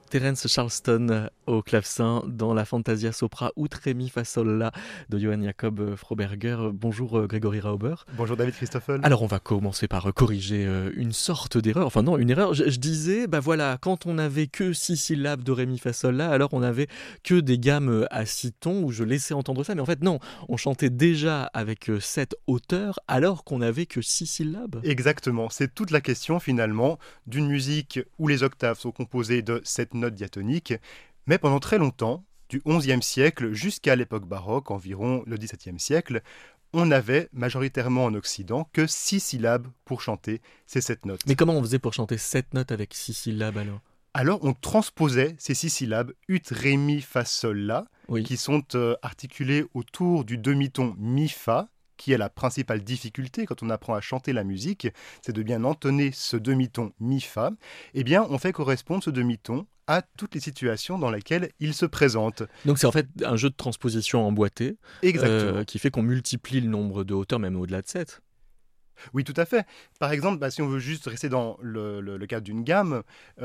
Terence Charleston au clavecin dans la Fantasia Sopra Ut Ré Mi Fa Sol La de Johann Jakob Froberger. Bonjour Grégory Rauber. Bonjour David Christoffel. Alors on va commencer par corriger une sorte d'erreur, enfin non, une erreur. Je disais, bah voilà, quand on n'avait que 6 syllabes de Ré Mi Fa Sol La, alors on n'avait que des gammes à 6 tons où je laissais entendre ça, mais en fait non, on chantait déjà avec 7 hauteurs alors qu'on n'avait que 6 syllabes. Exactement, c'est toute la question finalement d'une musique où les octaves sont composées de 7 notes diatoniques, mais pendant très longtemps, du XIe siècle jusqu'à l'époque baroque, environ le XVIIe siècle, on n'avait majoritairement en Occident que 6 syllabes pour chanter ces 7 notes. Mais comment on faisait pour chanter 7 notes avec 6 syllabes alors ? Alors on transposait ces 6 syllabes ut, ré, mi, fa, sol, la, Oui. qui sont articulées autour du demi-ton mi-fa, qui est la principale difficulté quand on apprend à chanter la musique, c'est de bien entonner ce demi-ton mi-fa. Eh bien, on fait correspondre ce demi-ton à toutes les situations dans lesquelles il se présente. Donc c'est en fait un jeu de transposition emboîté Exactement. qui fait qu'on multiplie le nombre de hauteurs, même au-delà de 7. Oui, tout à fait. Par exemple, si on veut juste rester dans le cadre d'une gamme,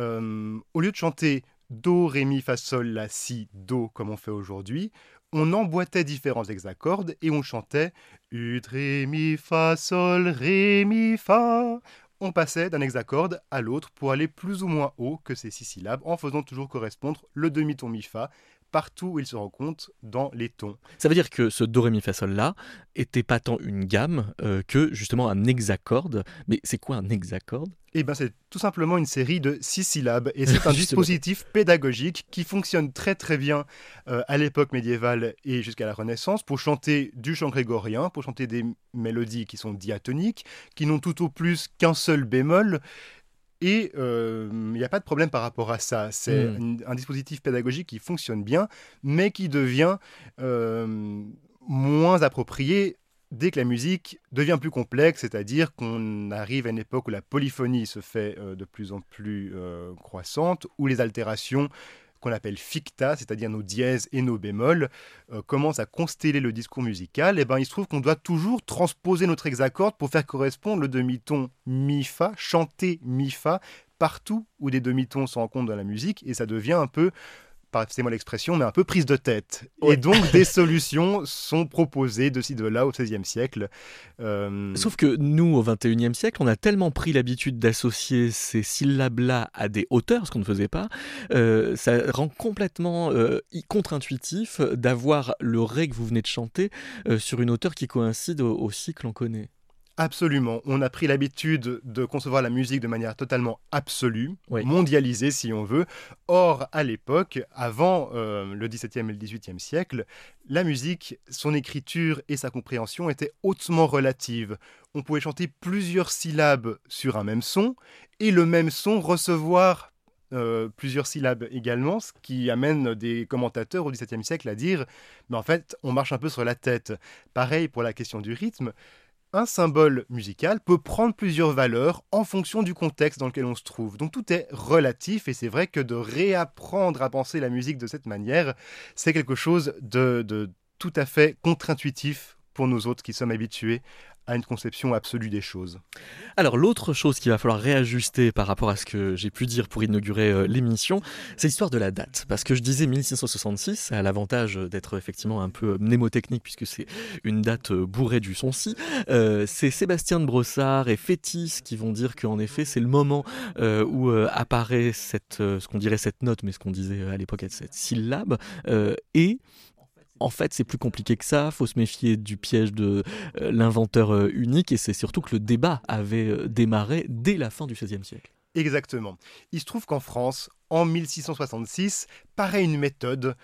au lieu de chanter Do, Ré, Mi, Fa, Sol, La, Si, Do, comme on fait aujourd'hui, on emboîtait différents hexacordes et on chantait Ut, Ré, Mi, Fa, Sol, Ré, Mi, Fa. On passait d'un hexacorde à l'autre pour aller plus ou moins haut que ces 6 syllabes en faisant toujours correspondre le demi-ton Mi-Fa partout où il se rencontre dans les tons. Ça veut dire que ce Do, Ré, Mi, Fa, Sol, La était pas tant une gamme que justement un hexacorde. Mais c'est quoi un hexacorde ? Eh bien, c'est tout simplement une série de 6 syllabes et c'est un Justement. dispositif pédagogique qui fonctionne très très bien à l'époque médiévale et jusqu'à la Renaissance pour chanter du chant grégorien, pour chanter des mélodies qui sont diatoniques, qui n'ont tout au plus qu'un seul bémol. Et il n'y a pas de problème par rapport à ça. C'est un dispositif pédagogique qui fonctionne bien, mais qui devient moins approprié dès que la musique devient plus complexe, c'est-à-dire qu'on arrive à une époque où la polyphonie se fait de plus en plus croissante, où les altérations qu'on appelle ficta, c'est-à-dire nos dièses et nos bémols, commencent à consteller le discours musical, et ben il se trouve qu'on doit toujours transposer notre hexacorde pour faire correspondre le demi-ton mi-fa, chanter mi-fa, partout où des demi-tons se rencontrent dans la musique, et ça devient un peu, passez-moi l'expression, mais un peu prise de tête. Ouais. Et donc des solutions sont proposées de ci, de là au XVIe siècle. Sauf que nous, au XXIe siècle, on a tellement pris l'habitude d'associer ces syllabes-là à des hauteurs, ce qu'on ne faisait pas, ça rend complètement contre-intuitif d'avoir le Ré que vous venez de chanter sur une hauteur qui coïncide au cycle qu'on connaît. Absolument. On a pris l'habitude de concevoir la musique de manière totalement absolue, Oui. mondialisée si on veut. Or, à l'époque, avant le XVIIe et le XVIIIe siècle, la musique, son écriture et sa compréhension étaient hautement relatives. On pouvait chanter plusieurs syllabes sur un même son et le même son recevoir plusieurs syllabes également, ce qui amène des commentateurs au XVIIe siècle à dire « mais en fait, on marche un peu sur la tête ». Pareil pour la question du rythme. Un symbole musical peut prendre plusieurs valeurs en fonction du contexte dans lequel on se trouve. Donc tout est relatif et c'est vrai que de réapprendre à penser la musique de cette manière, c'est quelque chose de tout à fait contre-intuitif pour nous autres qui sommes habitués à une conception absolue des choses. Alors l'autre chose qu'il va falloir réajuster par rapport à ce que j'ai pu dire pour inaugurer l'émission, c'est l'histoire de la date. Parce que je disais 1666, ça a l'avantage d'être effectivement un peu mnémotechnique puisque c'est une date bourrée du son-si. C'est Sébastien de Brossard et Fétis qui vont dire qu'en effet c'est le moment où apparaît ce qu'on dirait cette note, mais ce qu'on disait à l'époque être cette syllabe. Et en fait, c'est plus compliqué que ça, faut se méfier du piège de l'inventeur unique, et c'est surtout que le débat avait démarré dès la fin du XVIe siècle. Exactement. Il se trouve qu'en France, en 1666, paraît une méthode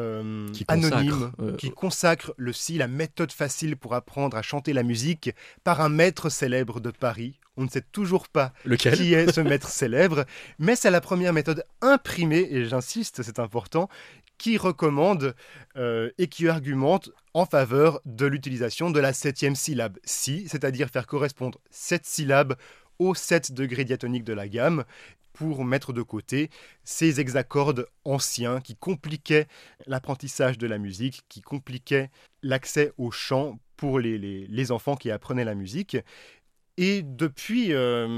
anonyme qui consacre le si, la méthode facile pour apprendre à chanter la musique, par un maître célèbre de Paris. On ne sait toujours pas Lequel qui est ce maître célèbre, mais c'est la première méthode imprimée, et j'insiste, c'est important, qui recommande et qui argumente en faveur de l'utilisation de la 7e syllabe si, c'est-à-dire faire correspondre cette syllabe aux 7 degrés diatoniques de la gamme pour mettre de côté ces hexacordes anciens qui compliquaient l'apprentissage de la musique, qui compliquaient l'accès au chant pour les enfants qui apprenaient la musique. Et depuis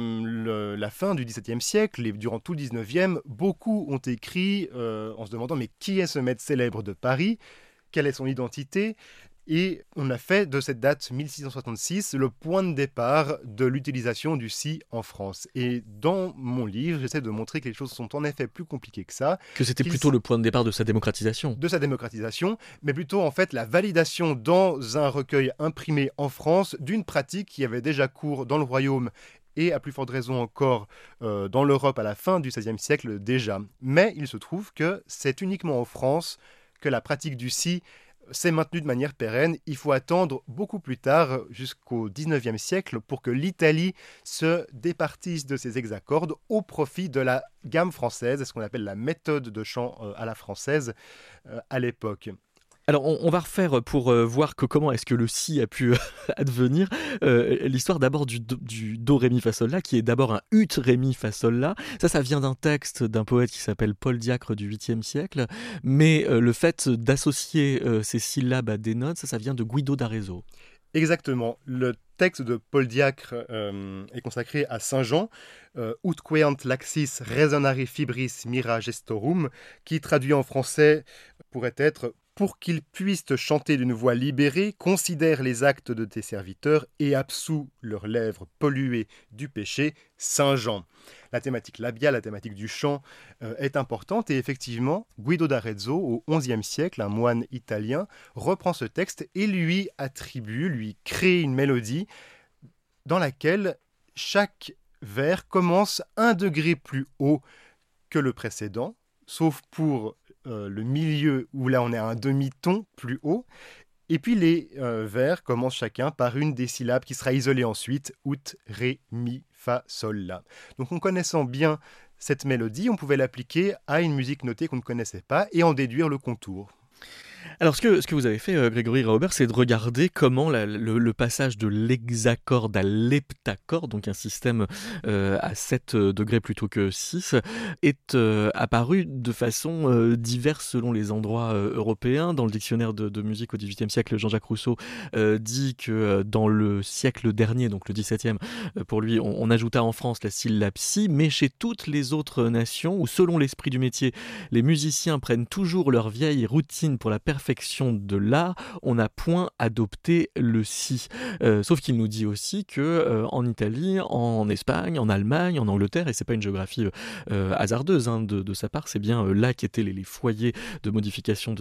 la fin du XVIIe siècle et durant tout le XIXe, beaucoup ont écrit en se demandant mais qui est ce maître célèbre de Paris? Quelle est son identité? Et on a fait de cette date 1666 le point de départ de l'utilisation du si en France. Et dans mon livre, j'essaie de montrer que les choses sont en effet plus compliquées que ça. Que c'était plutôt le point de départ de sa démocratisation. De sa démocratisation, mais plutôt en fait la validation dans un recueil imprimé en France d'une pratique qui avait déjà cours dans le royaume et à plus forte raison encore dans l'Europe à la fin du XVIe siècle déjà. Mais il se trouve que c'est uniquement en France que la pratique du si s'est maintenue de manière pérenne. Il faut attendre beaucoup plus tard, jusqu'au XIXe siècle, pour que l'Italie se départisse de ses hexacordes au profit de la gamme française, ce qu'on appelle la méthode de chant à la française à l'époque. Alors, on va refaire pour voir comment est-ce que le si a pu advenir. L'histoire d'abord du do, ré, mi, fa, sol, la, qui est d'abord un ut, ré, mi, fa, sol, la. Ça vient d'un texte d'un poète qui s'appelle Paul Diacre du 8e siècle. Mais le fait d'associer ces syllabes à des notes, ça vient de Guido d'Arezzo. Exactement. Le texte de Paul Diacre est consacré à Saint Jean, ut queant laxis resonare fibris mira gestorum, qui traduit en français pourrait être pour qu'ils puissent te chanter d'une voix libérée, considère les actes de tes serviteurs et absous leurs lèvres polluées du péché, Saint Jean. La thématique labiale, la thématique du chant est importante et effectivement, Guido d'Arezzo, au XIe siècle, un moine italien, reprend ce texte et lui crée une mélodie dans laquelle chaque vers commence un degré plus haut que le précédent, sauf pour le milieu où là on est à un demi-ton plus haut. Et puis les vers commencent chacun par une des syllabes qui sera isolée ensuite, ut, ré, mi, fa, sol, la. Donc en connaissant bien cette mélodie, on pouvait l'appliquer à une musique notée qu'on ne connaissait pas et en déduire le contour. Alors, ce que vous avez fait, Grégory Raubert, c'est de regarder comment le passage de l'hexacorde à l'heptacorde, donc un système à 7 degrés plutôt que 6, est apparu de façon diverse selon les endroits européens. Dans le dictionnaire de musique au XVIIIe siècle, Jean-Jacques Rousseau dit que dans le siècle dernier, donc le XVIIe, pour lui, on ajouta en France la syllabe si, mais chez toutes les autres nations, où selon l'esprit du métier, les musiciens prennent toujours leur vieille routine pour la perfection de l'art, on n'a point adopté le si. Sauf qu'il nous dit aussi que en Italie, en Espagne, en Allemagne, en Angleterre, et c'est pas une géographie hasardeuse de sa part, c'est bien là qu'étaient les foyers de modification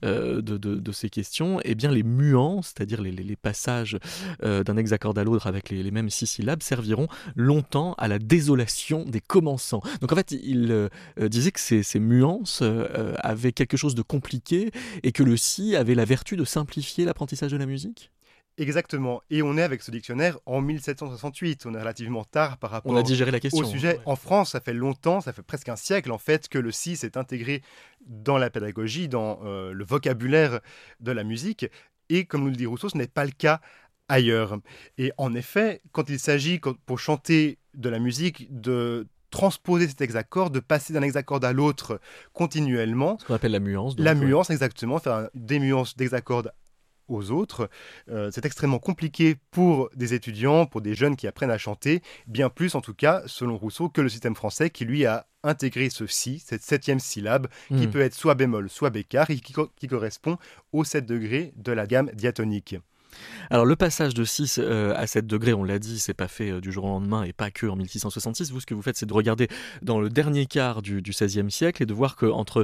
de ces questions, et bien les muants, c'est-à-dire les passages d'un hexacorde à l'autre avec les mêmes 6 syllabes, serviront longtemps à la désolation des commençants. Donc en fait, il disait que ces nuances avaient quelque chose de compliqué et que le si avait la vertu de simplifier l'apprentissage de la musique. Exactement. Et on est avec ce dictionnaire en 1768. On est relativement tard par rapport on a digéré la question, au sujet. Ouais. En France, ça fait longtemps, ça fait presque un siècle en fait, que le si s'est intégré dans la pédagogie, dans le vocabulaire de la musique. Et comme nous le dit Rousseau, ce n'est pas le cas ailleurs. Et en effet, quand il s'agit, pour chanter de la musique, de transposer cet hexacorde, de passer d'un hexacorde à l'autre continuellement. Ce qu'on appelle la muance. La muance, exactement, faire des nuances d'hexacorde aux autres. C'est extrêmement compliqué pour des étudiants, pour des jeunes qui apprennent à chanter, bien plus en tout cas, selon Rousseau, que le système français qui lui a intégré ce si, cette 7e syllabe, qui peut être soit bémol, soit bécard, et qui correspond aux 7 degrés de la gamme diatonique. Alors le passage de 6 à 7 degrés, on l'a dit, c'est pas fait du jour au lendemain et pas que en 1666. Vous, ce que vous faites, c'est de regarder dans le dernier quart du XVIe siècle et de voir qu'entre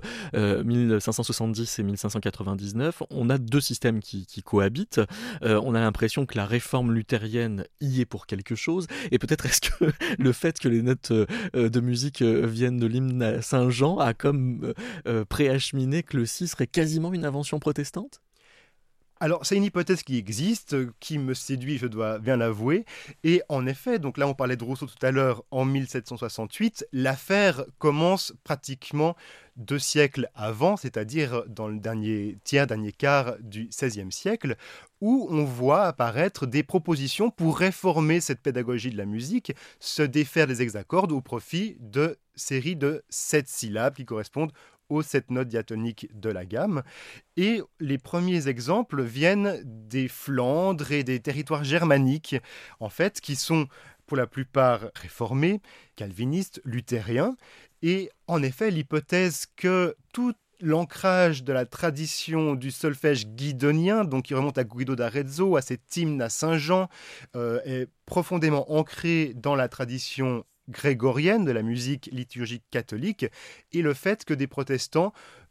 1570 et 1599, on a 2 systèmes qui cohabitent. On a l'impression que la réforme luthérienne y est pour quelque chose. Et peut-être est-ce que le fait que les notes de musique viennent de l'hymne à Saint-Jean a comme préacheminé que le si serait quasiment une invention protestante ? Alors, c'est une hypothèse qui existe, qui me séduit, je dois bien l'avouer. Et en effet, donc là, on parlait de Rousseau tout à l'heure, en 1768, l'affaire commence pratiquement 2 siècles avant, c'est-à-dire dans le dernier quart du XVIe siècle, où on voit apparaître des propositions pour réformer cette pédagogie de la musique, se défaire des hexacordes au profit de séries de 7 syllabes qui correspondent aux 7 notes diatoniques de la gamme. Et les premiers exemples viennent des Flandres et des territoires germaniques, en fait, qui sont pour la plupart réformés, calvinistes, luthériens. Et en effet, l'hypothèse que tout l'ancrage de la tradition du solfège guidonien, donc qui remonte à Guido d'Arezzo, à cet hymne à Saint-Jean, est profondément ancré dans la tradition grégorienne de la musique liturgique catholique, et le fait que des protestants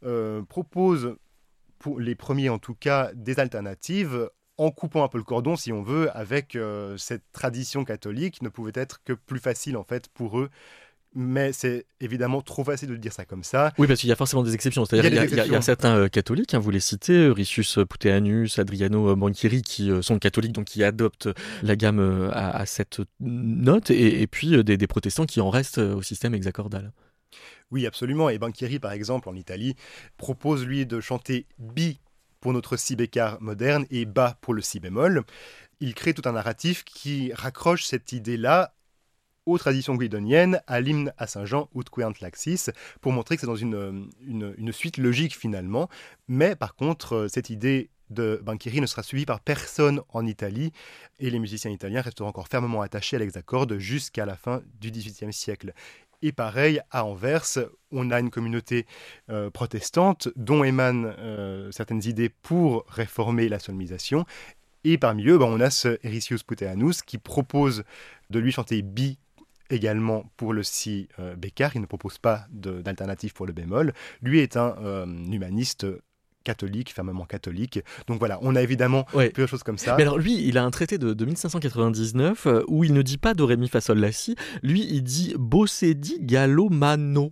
proposent, pour les premiers en tout cas, des alternatives en coupant un peu le cordon, si on veut, avec cette tradition catholique, ne pouvait être que plus facile en fait pour eux. Mais c'est évidemment trop facile de dire ça comme ça. Oui, parce qu'il y a forcément des exceptions. C'est-à-dire qu'il y a certains catholiques, vous les citez, Riccius Puteanus, Adriano Banchieri, qui sont catholiques, donc qui adoptent la gamme à cette note, et puis des protestants qui en restent au système hexacordal. Oui, absolument. Et Banchieri, par exemple, en Italie, propose, lui, de chanter bi pour notre si bécard moderne et bas pour le si bémol. Il crée tout un narratif qui raccroche cette idée-là aux traditions guidoniennes, à l'hymne à Saint-Jean, Ut queant laxis, pour montrer que c'est dans une suite logique finalement. Mais par contre, cette idée de Banchieri ne sera suivie par personne en Italie, et les musiciens italiens resteront encore fermement attachés à l'hexacorde jusqu'à la fin du XVIIIe siècle. Et pareil, à Anvers, on a une communauté protestante dont émanent certaines idées pour réformer la solmisation. Et parmi eux, on a ce Riccius Puteanus qui propose de lui chanter bi également pour le si bécard. Il ne propose pas d'alternative pour le bémol. Lui est un humaniste catholique, fermement catholique. Donc voilà, on a évidemment plusieurs choses comme ça. Mais alors lui, il a un traité de 1599 où il ne dit pas do ré mi fa sol la si. Lui, il dit bossedi gallomano.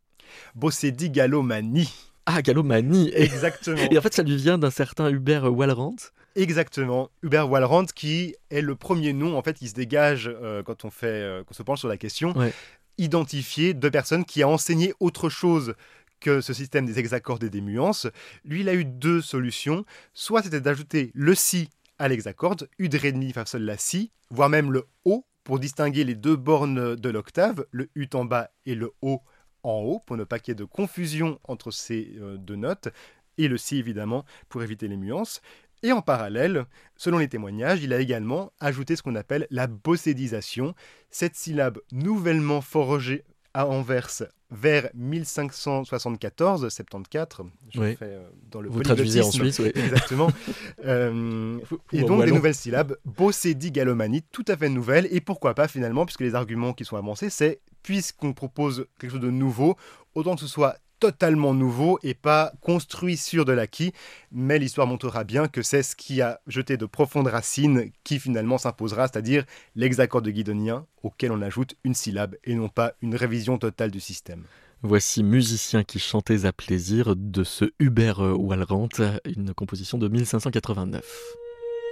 Bossedi gallomani. Ah, gallomanie. Exactement. Et en fait, ça lui vient d'un certain Hubert Wallerand. Exactement, Hubert Wallerand, qui est le premier nom en fait qui se dégage quand on se penche sur la question, identifié de personnes qui a enseigné autre chose que ce système des hexacordes et des muances. Lui, il a eu deux solutions. Soit c'était d'ajouter le si à l'hexacorde, U de ré mi fa sol la si, voire même le O pour distinguer les deux bornes de l'octave, le ut en bas et le O en haut, pour ne pas qu'il y ait de confusion entre ces deux notes, et le si évidemment pour éviter les nuances. Et en parallèle, selon les témoignages, il a également ajouté ce qu'on appelle la bossédisation, cette syllabe nouvellement forgée à Anvers vers 1574, 74, je fais dans le vous traduisez en Suisse, exactement. Et donc des nouvelles syllabes, bossédi gallomanie, tout à fait nouvelles, et pourquoi pas finalement, puisque les arguments qui sont avancés, c'est puisqu'on propose quelque chose de nouveau, autant que ce soit totalement nouveau et pas construit sur de l'acquis, mais l'histoire montrera bien que c'est ce qui a jeté de profondes racines qui finalement s'imposera, c'est-à-dire l'hexacorde guidonien auquel on ajoute une syllabe et non pas une révision totale du système. Voici Musiciens qui chantaient à plaisir de ce Hubert Wallerand, une composition de 1589.